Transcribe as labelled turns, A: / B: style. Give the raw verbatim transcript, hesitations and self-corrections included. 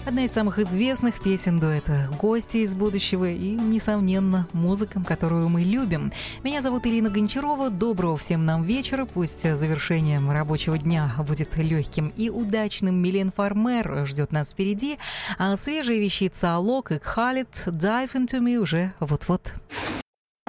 A: Одна из самых известных песен дуэта «Гости из будущего» и, несомненно, музыка, которую мы любим. Меня зовут Ирина Гончарова. Доброго всем нам вечера. Пусть завершение рабочего дня будет легким и удачным. Милен Фармер ждет нас впереди. А свежая вещица Алок и Khalid «Dive Into Me» уже вот-вот.